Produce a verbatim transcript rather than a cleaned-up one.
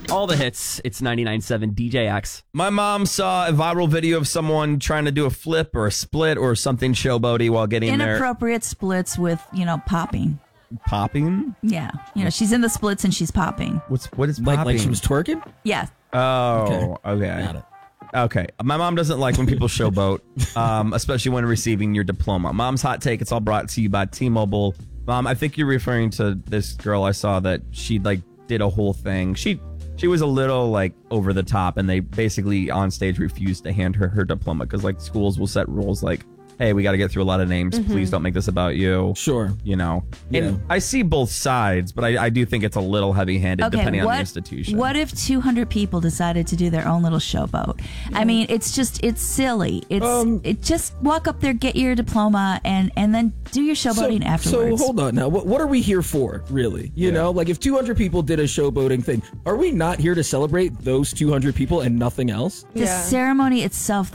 All the hits. It's ninety-nine point seven D J X. My mom saw a viral video of someone trying to do a flip or a split or something showboaty while getting there. Inappropriate splits with, you know, popping. Popping? Yeah. You know, she's in the splits and she's popping. What's what is Like, popping? like she was twerking? Yeah. Oh, okay. Got it. Okay. My mom doesn't like when people showboat, um, especially when receiving your diploma. Mom's hot take. It's all brought to you by T-Mobile. Mom, I think you're referring to this girl I saw that she like did a whole thing. She she was a little like over the top, and they basically on stage refused to hand her her diploma because like schools will set rules like, hey, we got to get through a lot of names. Mm-hmm. Please don't make this about you. Sure. You know, Yeah. and I see both sides, but I, I do think it's a little heavy-handed Okay, depending what, on the institution. What if two hundred people decided to do their own little showboat? I mean, it's just, it's silly. It's Um, it just walk up there, get your diploma, and, and then do your showboating afterwards. So hold on now. What, what are we here for, really? You know, like if two hundred people did a showboating thing, are we not here to celebrate those two hundred people and nothing else? The ceremony itself,